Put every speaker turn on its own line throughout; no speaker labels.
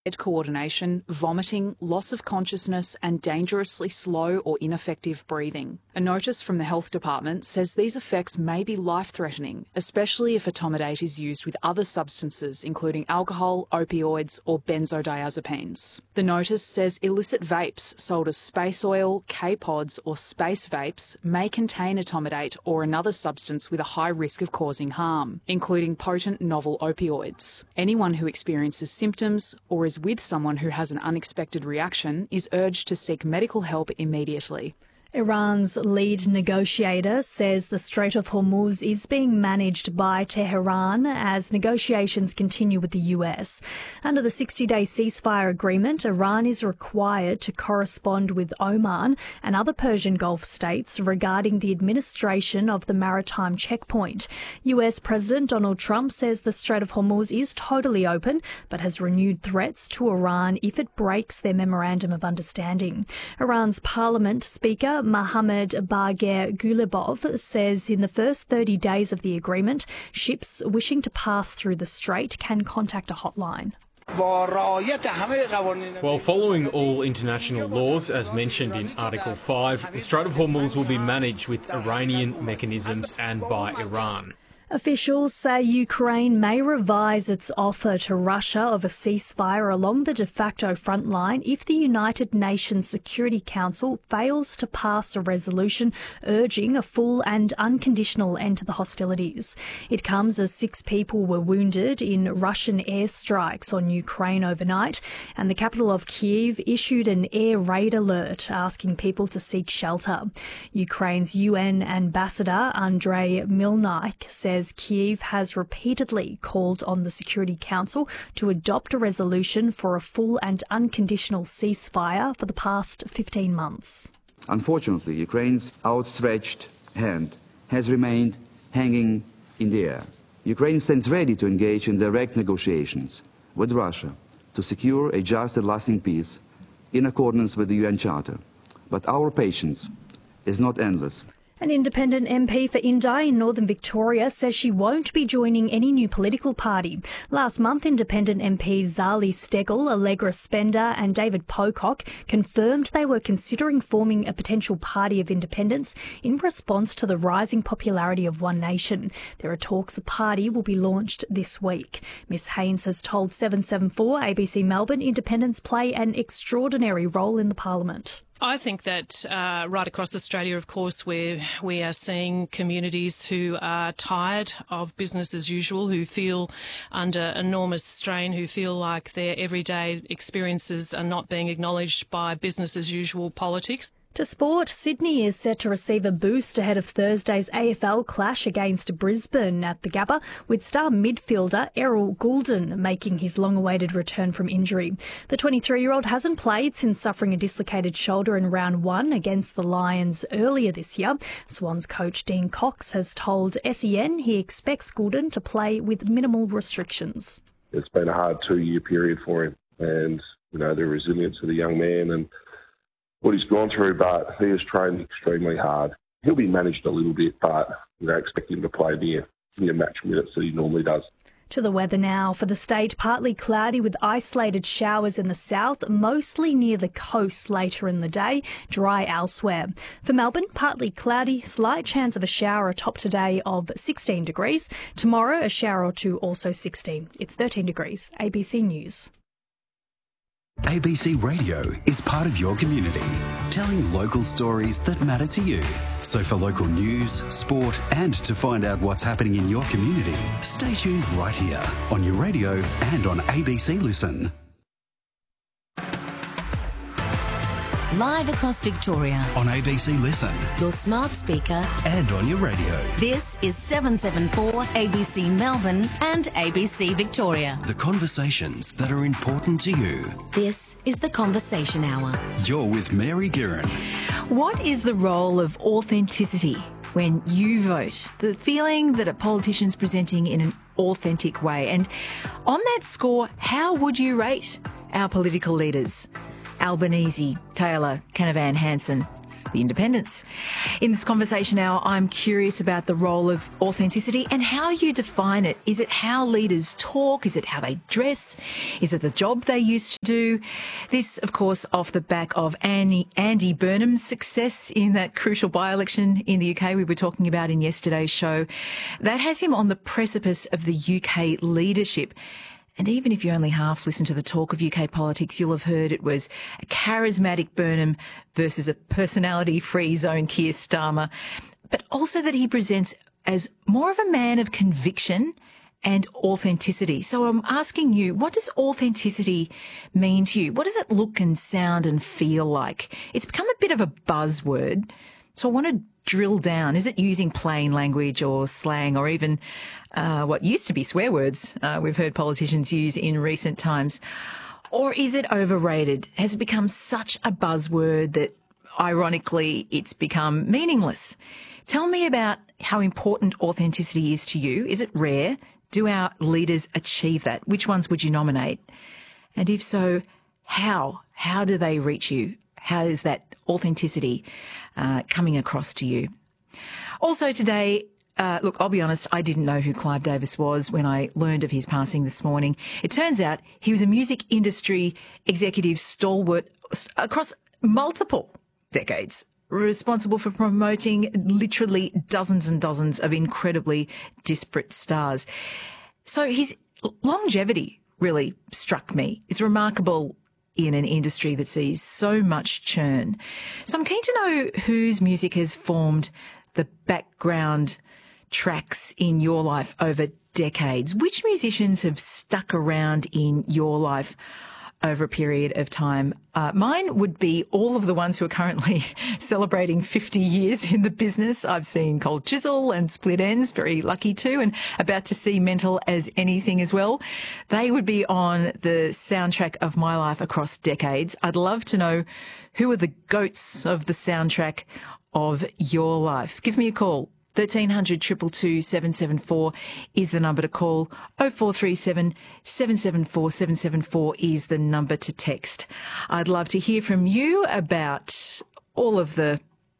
coordination, vomiting, loss of consciousness and dangerously slow or ineffective breathing. A notice from the Health Department says these effects may be life-threatening, especially if etomidate is used with other substances including alcohol, opioids or benzodiazepines. The notice says illicit vapes sold as space oil, K-pods or space vapes may contain etomidate or another substance with a high risk of causing harm, including potent novel opioids. Anyone who experiences symptoms or is with someone who has an unexpected reaction is urged to seek medical help immediately.
Iran's lead negotiator says the Strait of Hormuz is being managed by Tehran as negotiations continue with the US. Under the 60-day ceasefire agreement, Iran is required to correspond with Oman and other Persian Gulf states regarding the administration of the maritime checkpoint. US President Donald Trump says the Strait of Hormuz is totally open, but has renewed threats to Iran if it breaks their memorandum of understanding. Iran's parliament speaker Mohammad Bagher Gulebov says in the first 30 days of the agreement, ships wishing to pass through the strait can contact a hotline.
While following all international laws, as mentioned in Article 5, the Strait of Hormuz will be managed with Iranian mechanisms and by Iran.
Officials say Ukraine may revise its offer to Russia of a ceasefire along the de facto front line if the United Nations Security Council fails to pass a resolution urging a full and unconditional end to the hostilities. It comes as 6 people were wounded in Russian airstrikes on Ukraine overnight, and the capital of Kyiv issued an air raid alert asking people to seek shelter. Ukraine's UN ambassador Andrei Milnik says Kyiv has repeatedly called on the Security Council to adopt a resolution for a full and unconditional ceasefire for the past 15 months.
Unfortunately, Ukraine's outstretched hand has remained hanging in the air. Ukraine stands ready to engage in direct negotiations with Russia to secure a just and lasting peace in accordance with the UN Charter. But our patience is not endless.
An independent MP for Indi in Northern Victoria says she won't be joining any new political party. Last month, independent MPs Zali Steggall, Allegra Spender and David Pocock confirmed they were considering forming a potential party of independence in response to the rising popularity of One Nation. There are talks the party will be launched this week. Ms Haynes has told 774 ABC Melbourne independents play an extraordinary role in the parliament.
I think that right across Australia, of course, we are seeing communities who are tired of business as usual, who feel under enormous strain, who feel like their everyday experiences are not being acknowledged by business as usual politics.
To sport, Sydney is set to receive a boost ahead of Thursday's AFL clash against Brisbane at the Gabba, with star midfielder Errol Goulden making his long-awaited return from injury. The 23-year-old hasn't played since suffering a dislocated shoulder in round 1 against the Lions earlier this year. Swans coach Dean Cox has told SEN he expects Goulden to play with minimal restrictions.
It's been a hard 2-year period for him, and the resilience of the young man and what he's gone through, but he has trained extremely hard. He'll be managed a little bit, but expect him to play near match minutes that he normally does.
To the weather now. For the state, partly cloudy with isolated showers in the south, mostly near the coast later in the day, dry elsewhere. For Melbourne, partly cloudy, slight chance of a shower atop today of 16 degrees. Tomorrow, a shower or two, also 16. It's 13 degrees. ABC News.
ABC Radio is part of your community, telling local stories that matter to you. So for local news, sport and to find out what's happening in your community, stay tuned right here on your radio and on ABC Listen.
Live across Victoria.
On ABC Listen.
Your smart speaker.
And on your radio.
This is 774 ABC Melbourne and ABC Victoria.
The conversations that are important to you.
This is the Conversation Hour.
You're with Mary Guerin.
What is the role of authenticity when you vote? The feeling that a politician's presenting in an authentic way. And on that score, how would you rate our political leaders? Albanese, Taylor, Canavan Hanson. The Independents. In this conversation now, I'm curious about the role of authenticity and how you define it. Is it how leaders talk? Is it how they dress? Is it the job they used to do? This, of course, off the back of Andy Burnham's success in that crucial by-election in the UK we were talking about in yesterday's show. That has him on the precipice of the UK leadership. And even if you only half listen to the talk of UK politics, you'll have heard it was a charismatic Burnham versus a personality-free zone Keir Starmer, but also that he presents as more of a man of conviction and authenticity. So I'm asking you, what does authenticity mean to you? What does it look and sound and feel like? It's become a bit of a buzzword. So I want to drill down. Is it using plain language or slang or even what used to be swear words we've heard politicians use in recent times? Or is it overrated? Has it become such a buzzword that, ironically, it's become meaningless? Tell me about how important authenticity is to you. Is it rare? Do our leaders achieve that? Which ones would you nominate? And if so, how? How do they reach you? How is that authenticity coming across to you? Also today, look, I'll be honest, I didn't know who Clive Davis was when I learned of his passing this morning. It turns out he was a music industry executive stalwart across multiple decades, responsible for promoting literally dozens and dozens of incredibly disparate stars. So his longevity really struck me. It's remarkable in an industry that sees so much churn. So I'm keen to know whose music has formed the background tracks in your life over decades. Which musicians have stuck around in your life over a period of time? Mine would be all of the ones who are currently celebrating 50 years in the business. I've seen Cold Chisel and Split Ends, very lucky too, and about to see Mental as Anything as well. They would be on the soundtrack of my life across decades. I'd love to know who are the goats of the soundtrack of your life. Give me a call. 1300 222 774 is the number to call. 0437 774 774 is the number to text. I'd love to hear from you about all of the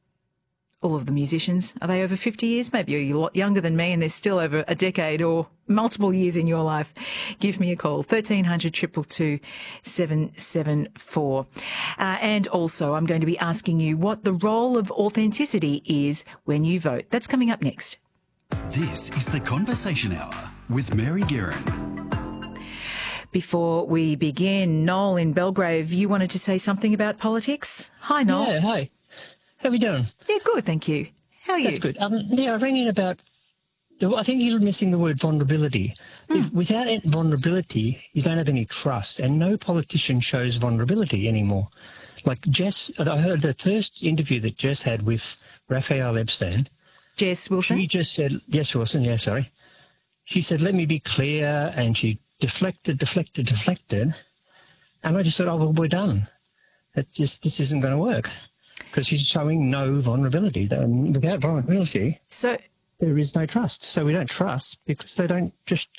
musicians. Are they over 50 years? Maybe you're a lot younger than me and they're still over a decade or multiple years in your life. Give me a call. 1300 222 774. And also, I'm going to be asking you what the role of authenticity is when you vote. That's coming up next.
This is the Conversation Hour with Mary Guerin.
Before we begin, Noel in Belgrave, you wanted to say something about politics? Hi, Noel.
Yeah, hi. How are we doing?
Yeah, good, thank you. How are you?
That's good. I rang in about, I think you're missing the word vulnerability. Without vulnerability, you don't have any trust, and no politician shows vulnerability anymore. Like Jess, I heard the first interview that Jess had with Raphael Epstein.
Jess Wilson?
She just said, Jess Wilson, yeah, sorry. She said, let me be clear, and she deflected. And I just thought, oh, well, we're done. This isn't going to work. Because she's showing no vulnerability. Without vulnerability,
so
there is no trust. So we don't trust because there's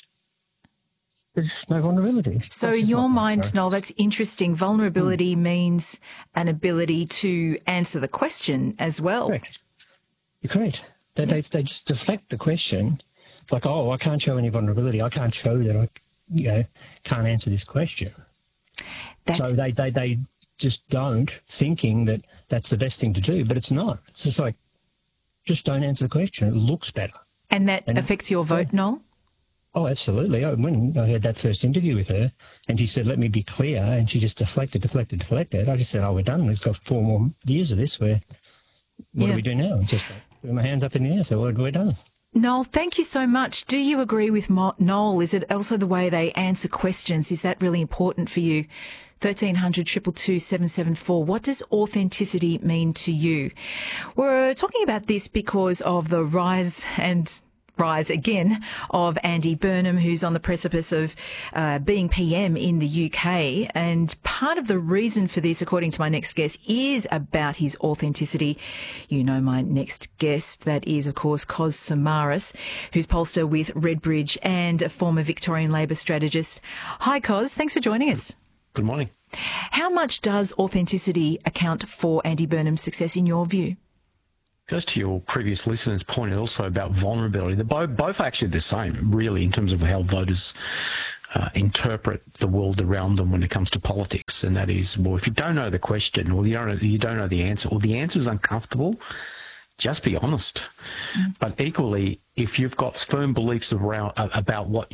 no vulnerability.
So in your mind, Noel, that's interesting. Vulnerability means an ability to answer the question as well.
Correct. You're correct. They just deflect the question. It's like, oh, I can't show any vulnerability. I can't show that I can't answer this question. So they just don't, thinking that that's the best thing to do, but it's not. It's just like, just don't answer the question. It looks better.
And that affects your vote, Noel?
Oh, absolutely. When I had that first interview with her and she said, let me be clear, and she just deflected, I just said, oh, we're done. We've got 4 more years of this. What do we do now? It's just like, put my hands up in the air, so we're done.
Noel, thank you so much. Do you agree with Noel? Is it also the way they answer questions? Is that really important for you? 1300 222 774. What does authenticity mean to you? We're talking about this because of the rise again of Andy Burnham, who's on the precipice of being PM in the UK. And part of the reason for this, according to my next guest, is about his authenticity. You know my next guest. That is, of course, Kos Samaras, who's pollster with Redbridge and a former Victorian Labor strategist. Hi, Kos. Thanks for joining us.
Good morning.
How much does authenticity account for Andy Burnham's success in your view?
Goes to your previous listener's point also about vulnerability. They're both actually the same, really, in terms of how voters interpret the world around them when it comes to politics. And that is, well, if you don't know the question, or you don't know the answer, or the answer is uncomfortable, just be honest. But equally, if you've got firm beliefs around about what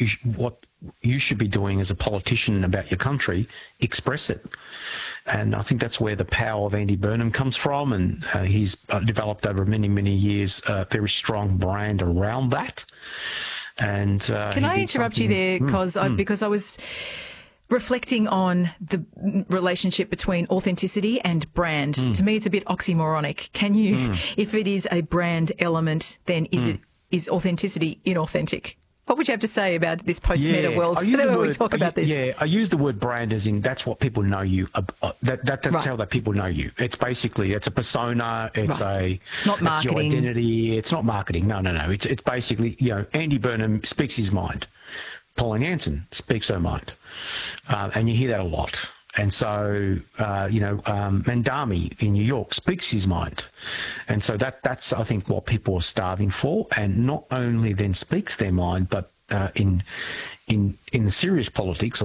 you should be doing as a politician about your country, express it. And I think that's where the power of Andy Burnham comes from, and he's developed over many, many years a very strong brand around that. And
can I interrupt you there, because I was reflecting on the relationship between authenticity and brand. To me, it's a bit oxymoronic. Can you, if it is a brand element, then is authenticity inauthentic? What would you have to say about this post-meta world where we talk about this?
Yeah, I use the word brand as in that's what people know you. That's how that people know you. It's basically, it's a persona. It's
not marketing.
It's your identity. It's not marketing. No. It's basically, Andy Burnham speaks his mind. Pauline Hanson speaks her mind. And you hear that a lot. And so, Mandami in New York speaks his mind. And so that's, I think, what people are starving for. And not only then speaks their mind, but in the serious politics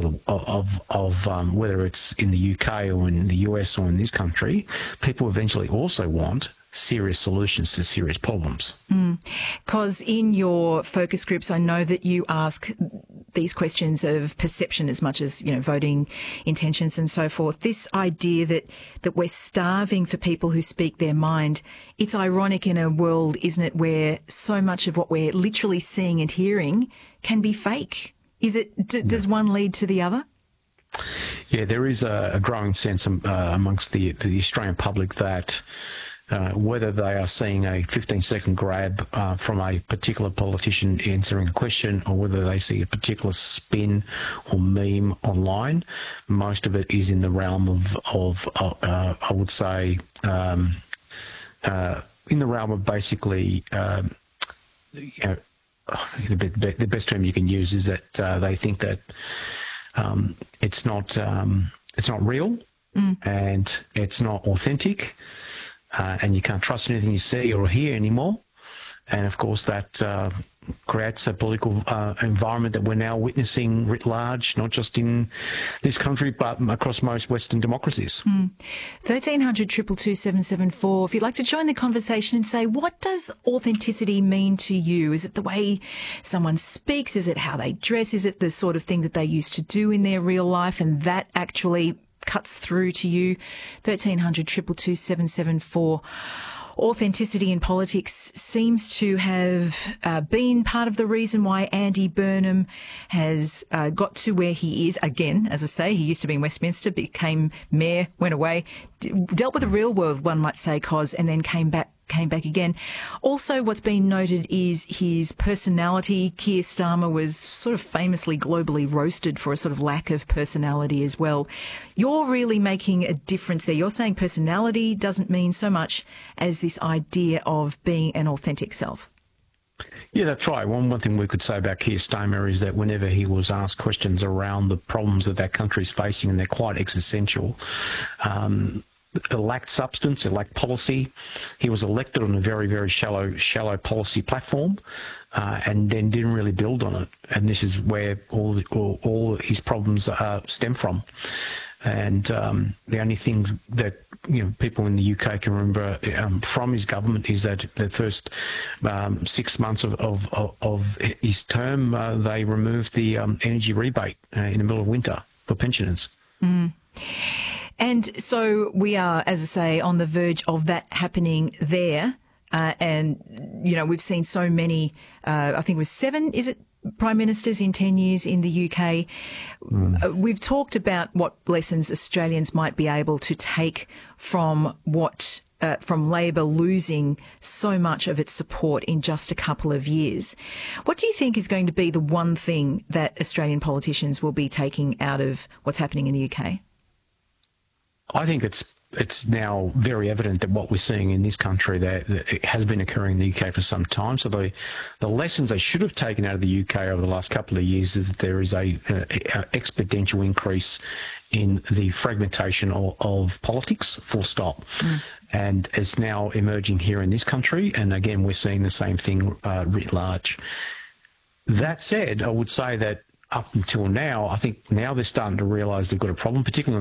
of whether it's in the UK or in the US or in this country, people eventually also want serious solutions to serious problems.
Because in your focus groups, I know that you ask these questions of perception as much as, voting intentions and so forth. This idea that we're starving for people who speak their mind, it's ironic in a world, isn't it, where so much of what we're literally seeing and hearing can be fake. Is it? Does one lead to the other?
Yeah, there is a growing sense amongst the Australian public that whether they are seeing a 15-second grab from a particular politician answering a question, or whether they see a particular spin or meme online, most of it is in the realm of I would say, in the realm of basically, the best term you can use is that they think that it's not real and it's not authentic. And you can't trust anything you see or hear anymore. And, of course, that creates a political environment that we're now witnessing writ large, not just in this country, but across most Western democracies.
1300 222 774. If you'd like to join the conversation and say, what does authenticity mean to you? Is it the way someone speaks? Is it how they dress? Is it the sort of thing that they used to do in their real life and that actually cuts through to you? 1300 222 774. Authenticity in politics seems to have been part of the reason why Andy Burnham has got to where he is. Again, as I say, he used to be in Westminster, became mayor, went away, dealt with the real world, one might say, and then came back again. Also, what's been noted is his personality. Keir Starmer was sort of famously globally roasted for a sort of lack of personality as well. You're really making a difference there. You're saying personality doesn't mean so much as this idea of being an authentic self.
Yeah, that's right. One thing we could say about Keir Starmer is that whenever he was asked questions around the problems that country is facing, and they're quite existential, it lacked substance, it lacked policy. He was elected on a very, very shallow policy platform, and then didn't really build on it. And this is where all his problems stem from. And the only things that people in the UK can remember from his government is that the first 6 months of his term, they removed the energy rebate in the middle of winter for pensioners.
And so we are, as I say, on the verge of that happening there. And, we've seen so many, I think it was 7, is it, Prime Ministers in 10 years in the UK. We've talked about what lessons Australians might be able to take from from Labor losing so much of its support in just a couple of years. What do you think is going to be the one thing that Australian politicians will be taking out of what's happening in the UK?
I think it's now very evident that what we're seeing in this country that it has been occurring in the UK for some time. So the lessons they should have taken out of the UK over the last couple of years is that there is a exponential increase in the fragmentation of politics, full stop. And it's now emerging here in this country. And again, we're seeing the same thing writ large. That said, I would say that up until now, I think now they're starting to realise they've got a problem, particularly